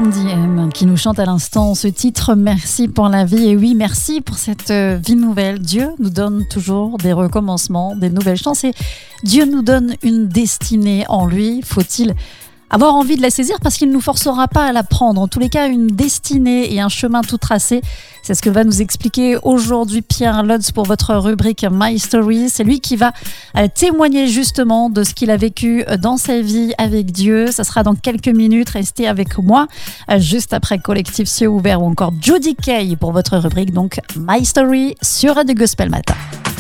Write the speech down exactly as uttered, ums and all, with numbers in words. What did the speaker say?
Candy M qui nous chante à l'instant ce titre Merci pour la vie. Et oui, merci pour cette vie nouvelle. Dieu nous donne toujours des recommencements, des nouvelles chances et Dieu nous donne une destinée en lui. Faut-il avoir envie de la saisir parce qu'il ne nous forcera pas à la prendre. En tous les cas, une destinée et un chemin tout tracé. C'est ce que va nous expliquer aujourd'hui Pierre Lutz pour votre rubrique My Story. C'est lui qui va témoigner justement de ce qu'il a vécu dans sa vie avec Dieu. Ça sera dans quelques minutes. Restez avec moi juste après Collectif Cieux Ouverts ou encore Judy Kay pour votre rubrique donc My Story sur Radio Gospel Matin.